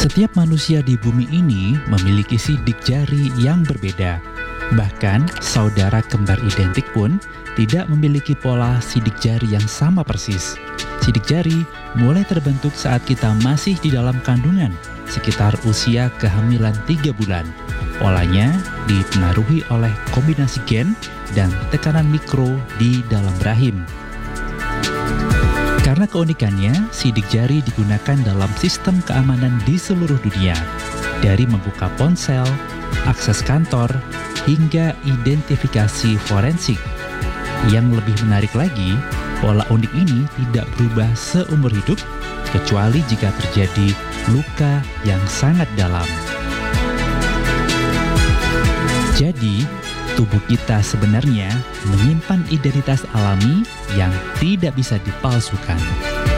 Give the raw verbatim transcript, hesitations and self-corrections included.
Setiap manusia di bumi ini memiliki sidik jari yang berbeda. Bahkan, saudara kembar identik pun tidak memiliki pola sidik jari yang sama persis. Sidik jari mulai terbentuk saat kita masih di dalam kandungan, sekitar usia kehamilan tiga bulan. Polanya dipengaruhi oleh kombinasi gen dan tekanan mikro di dalam rahim. Karena keunikannya, sidik jari digunakan dalam sistem keamanan di seluruh dunia. Dari membuka ponsel, akses kantor, hingga identifikasi forensik. Yang lebih menarik lagi, pola unik ini tidak berubah seumur hidup, kecuali jika terjadi luka yang sangat dalam. Jadi, tubuh kita sebenarnya menyimpan identitas alami yang tidak bisa dipalsukan.